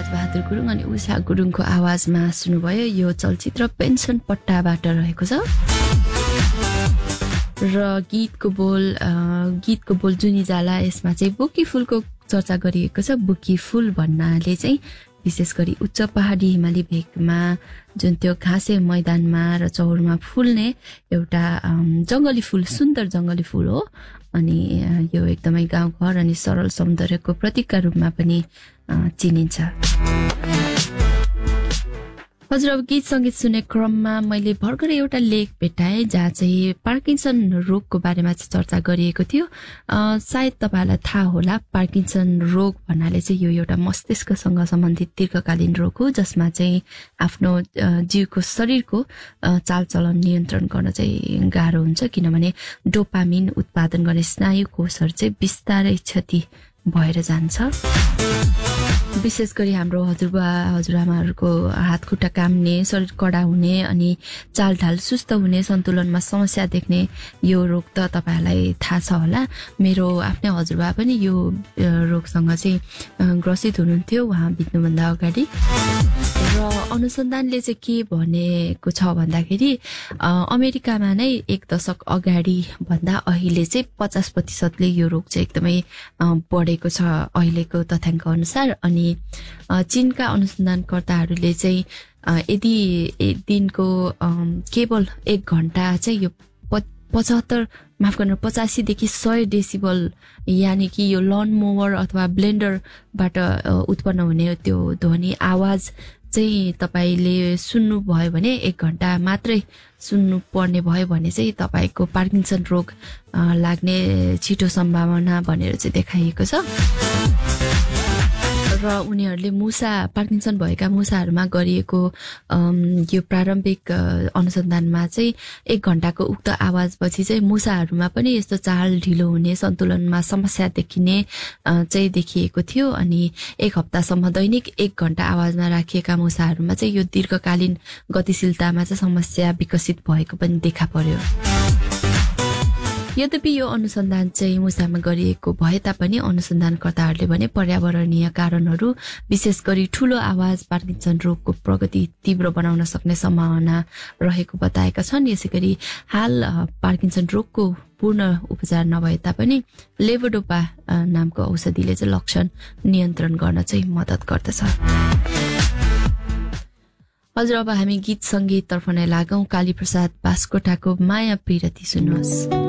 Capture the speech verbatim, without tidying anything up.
राजबहादुर गुरुङ अनि उषा गुरुङको आवाजमा सुन्नुभयो। यो चलचित्र पेन्सन पट्टाबाट रहेको छ र गीतको बोल गीतको बोल जुनी जाला यसमा चाहिँ बुकी फुलको चर्चा गरिएको छ। बुकी फुल भन्नाले चाहिँ विशेष गरी उच्च पहाडी हिमाली भेगमा जुन त्यो घाँसे मैदानमा र चौरमा फुल्ने एउटा जङ्गली फुल, सुन्दर जङ्गली फुल हो। अनि यो एकदमै गाउँघर अनि सरल सौन्दर्यको प्रतीकका रूपमा पनि चिनिन्छ। हजुर, अब गीत सङ्गीत सुने क्रममा मैले भर्खरै एउटा लेख भेटाएँ जहाँ चाहिँ पार्किन्सन रोगको बारेमा चाहिँ चर्चा गरिएको थियो। सायद तपाईँहरूलाई थाहा होला, पार्किन्सन रोग भन्नाले चाहिँ यो एउटा मस्तिष्कसँग सम्बन्धित दीर्घकालीन रोग हो जसमा चाहिँ आफ्नो जीवको शरीरको चालचलन नियन्त्रण गर्न चाहिँ गाह्रो हुन्छ, किनभने डोपामिन उत्पादन गर्ने स्नायु कोषहरू चाहिँ बिस्तारै क्षति भएर जान्छ। विशेष गरी हाम्रो हजुरबा हजुरआमाहरूको हात खुट्टा काम्ने, शरीर कडा हुने अनि चालढाल सुस्त हुने, सन्तुलनमा समस्या देख्ने यो रोग त तपाईँहरूलाई थाहा छ होला। मेरो आफ्नै हजुरबा पनि यो रोगसँग चाहिँ ग्रसित हुनुहुन्थ्यो उहाँ बित्नुभन्दा अगाडि। र अनुसन्धानले चाहिँ के भनेको छ भन्दाखेरि अमेरिकामा नै एक दशक अगाडि भन्दा अहिले चाहिँ पचास प्रतिशतले यो रोग चाहिँ एकदमै बढेको छ अहिलेको तथ्याङ्क अनुसार। अनि चीनका अनुसन्धानकर्ताहरूले चाहिँ यदि दिनको केवल एक घण्टा चाहिँ यो पचहत्तर माफ गर्नु पचासीदेखि सय डेसिबल यानि कि यो लन मोवर अथवा ब्लेन्डरबाट उत्पन्न हुने त्यो ध्वनि आवाज चाहिँ तपाईँले सुन्नु भयो भने एक घण्टा मात्रै सुन्नु पर्ने भयो भने चाहिँ तपाईँको पार्किन्सन रोग लाग्ने छिटो सम्भावना भनेर चाहिँ देखाइएको छ। र उनीहरूले मुसा पार्किन्सन भएका मुसाहरूमा गरिएको यो प्रारम्भिक अनुसन्धानमा चाहिँ एक घण्टाको उक्त आवाजपछि चाहिँ मुसाहरूमा पनि यस्तो चाल ढिलो हुने, सन्तुलनमा समस्या देखिने चाहिँ देखिएको थियो। अनि एक हप्तासम्म दैनिक एक घण्टा आवाजमा राखिएका मुसाहरूमा चाहिँ यो दीर्घकालीन गतिशीलतामा चाहिँ समस्या विकसित भएको पनि देखा पर्यो। यद्यपि यो अनुसन्धान चाहिँ मुसामा गरिएको भए तापनि अनुसन्धानकर्ताहरूले भने पर्यावरणीय कारणहरू विशेष गरी ठूलो आवाज पार्किन्सन रोगको प्रगति तीव्र बनाउन सक्ने सम्भावना रहेको बताएका छन्। यसैगरी हाल पार्किन्सन रोगको पूर्ण उपचार नभए तापनि लेभोडोपा नामको औषधिले चाहिँ लक्षण नियन्त्रण गर्न चाहिँ मद्दत गर्दछ। हजुर, अब हामी गीत सङ्गीत तर्फ नै लागौं। कालीप्रसाद बास्कोटाको माया प्रिरति सुन्नुहोस्।